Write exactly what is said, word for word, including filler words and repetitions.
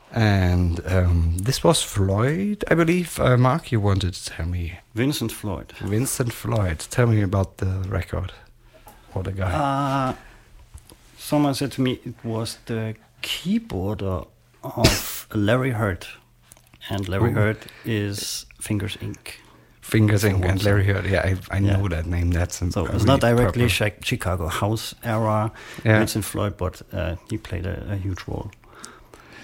And um, this was Floyd, I believe. Uh, Mark, you wanted to tell me. Vincent Floyd. Vincent Floyd. Tell me about the record or the guy. Uh, someone said to me it was the keyboarder of Larry Heard. And Larry Ooh. Heard is Fingers Incorporated. Fingers Incorporated and Larry Heard. Yeah, I, I Yeah. know that name. That's a, So a it's really not directly proper- Chi- Chicago House era Yeah. Vincent Floyd, but uh, he played a, a huge role.